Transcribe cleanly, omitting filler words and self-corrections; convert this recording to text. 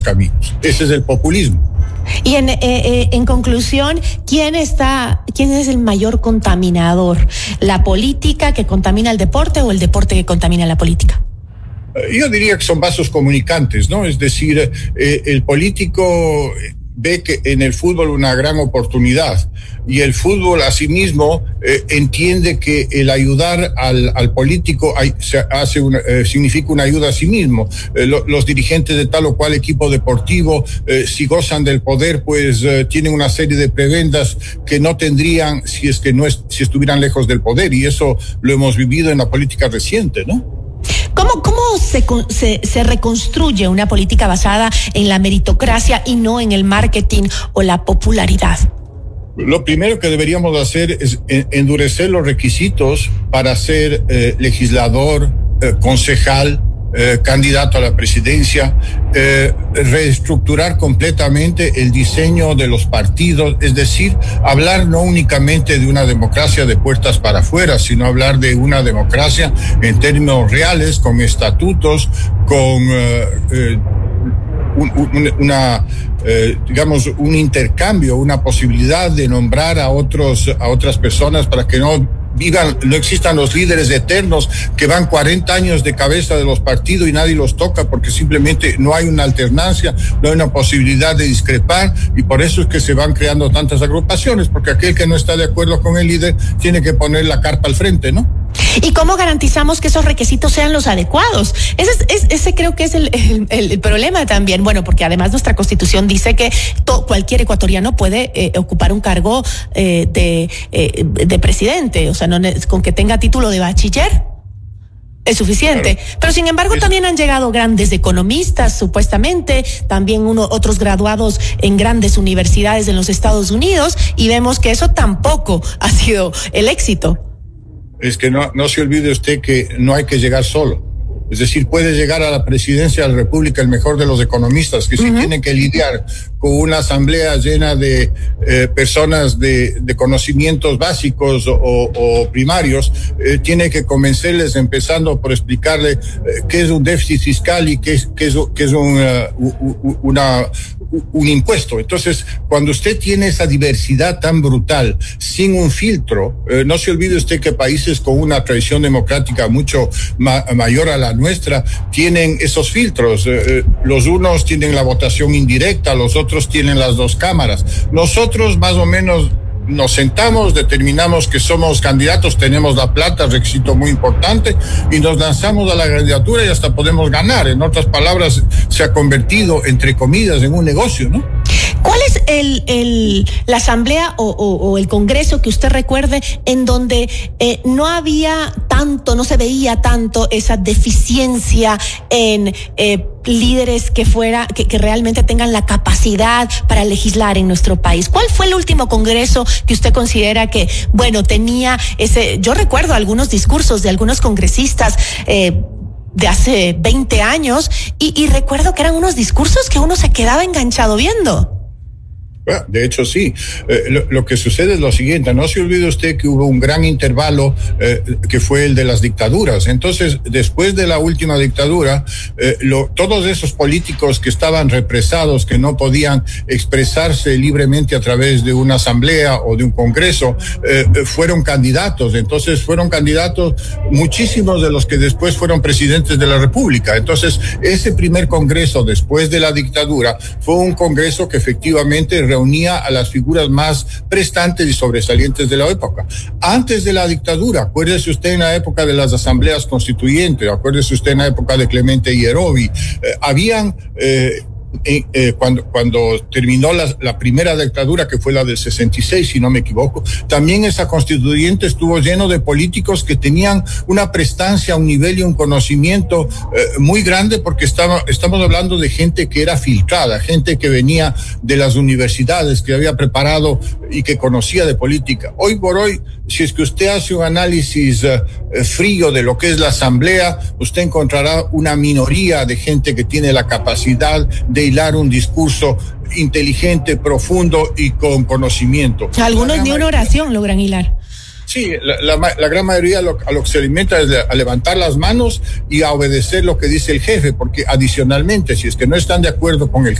caminos. Ese es el populismo. Y en conclusión, ¿quién es el mayor contaminador? ¿La política que contamina el deporte o el deporte que contamina la política? Yo diría que son vasos comunicantes, ¿no? Es decir, el político ve que en el fútbol una gran oportunidad y el fútbol asimismo entiende que el ayudar al político significa una ayuda a sí mismo. Los dirigentes de tal o cual equipo deportivo, si gozan del poder, pues tienen una serie de prebendas que no tendrían si estuvieran lejos del poder, y eso lo hemos vivido en la política reciente, ¿no? ¿Cómo se reconstruye una política basada en la meritocracia y no en el marketing o la popularidad? Lo primero que deberíamos hacer es endurecer los requisitos para ser legislador, concejal, candidato a la presidencia, reestructurar completamente el diseño de los partidos, es decir, hablar no únicamente de una democracia de puertas para afuera, sino hablar de una democracia en términos reales, con estatutos, con un intercambio, una posibilidad de nombrar a otras personas para que no existan los líderes eternos que van 40 años de cabeza de los partidos y nadie los toca porque simplemente no hay una alternancia, no hay una posibilidad de discrepar, y por eso es que se van creando tantas agrupaciones, porque aquel que no está de acuerdo con el líder tiene que poner la carpa al frente, ¿no? ¿Y cómo garantizamos que esos requisitos sean los adecuados? Ese creo que es el problema también. Bueno, porque además nuestra Constitución dice que cualquier ecuatoriano puede ocupar un cargo de presidente. O sea, no con que tenga título de bachiller es suficiente. Claro. Pero sin embargo también han llegado grandes economistas, supuestamente, también otros graduados en grandes universidades en los Estados Unidos, y vemos que eso tampoco ha sido el éxito. Es que no se olvide usted que no hay que llegar solo. Es decir, puede llegar a la presidencia de la República el mejor de los economistas, que si tienen que lidiar con una asamblea llena de personas de conocimientos básicos o primarios, tiene que convencerles empezando por explicarle qué es un déficit fiscal y qué es un impuesto. Entonces, cuando usted tiene esa diversidad tan brutal, sin un filtro, no se olvide usted que países con una tradición democrática mucho mayor a la nuestra tienen esos filtros. Los unos tienen la votación indirecta, los otros tienen las dos cámaras. Nosotros más o menos nos sentamos, determinamos que somos candidatos, tenemos la plata, requisito muy importante, y nos lanzamos a la candidatura y hasta podemos ganar. En otras palabras, se ha convertido, entre comillas, en un negocio, ¿no? ¿Cuál es la asamblea o el congreso que usted recuerde en donde no había tanto, no se veía tanto esa deficiencia en líderes que realmente tengan la capacidad para legislar en nuestro país? ¿Cuál fue el último congreso que usted considera que, bueno, tenía yo recuerdo algunos discursos de algunos congresistas de hace 20 años y recuerdo que eran unos discursos que uno se quedaba enganchado viendo? De hecho, sí. Lo que sucede es lo siguiente: no se olvide usted que hubo un gran intervalo que fue el de las dictaduras. Entonces, después de la última dictadura, todos esos políticos que estaban represados, que no podían expresarse libremente a través de una asamblea o de un congreso, fueron candidatos. Entonces, fueron candidatos muchísimos de los que después fueron presidentes de la República. Entonces, ese primer congreso después de la dictadura fue un congreso que efectivamente reunía a las figuras más prestantes y sobresalientes de la época. Antes de la dictadura, acuérdese usted en la época de las asambleas constituyentes, acuérdese usted en la época de Clemente Yerovi, habían cuando terminó la primera dictadura, que fue la del 66, si no me equivoco, también esa constituyente estuvo lleno de políticos que tenían una prestancia, un nivel y un conocimiento muy grande, porque estamos hablando de gente que era filtrada, gente que venía de las universidades, que había preparado y que conocía de política. Hoy por hoy, si es que usted hace un análisis frío de lo que es la asamblea, usted encontrará una minoría de gente que tiene la capacidad de hilar un discurso inteligente, profundo y con conocimiento. Algunos ni una oración logran hilar. Sí, la gran mayoría a lo que se alimenta es a levantar las manos y a obedecer lo que dice el jefe, porque adicionalmente, si es que no están de acuerdo con el